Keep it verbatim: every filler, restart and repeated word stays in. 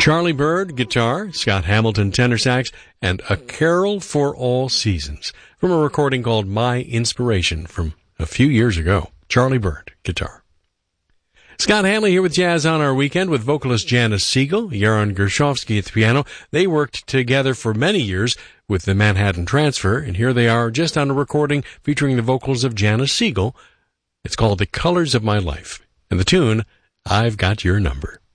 Charlie Byrd, guitar, Scott Hamilton, tenor sax, and A Carol for All Seasons from a recording called My Inspiration from a few years ago. Charlie Byrd, guitar. Scott Hanley here with Jazz on Our Weekend with vocalist Janice Siegel, Yaron Gershovsky at the piano. They worked together for many years with the Manhattan Transfer, and here they are just on a recording featuring the vocals of Janice Siegel. It's called The Colors of My Life, and the tune, I've Got Your Number.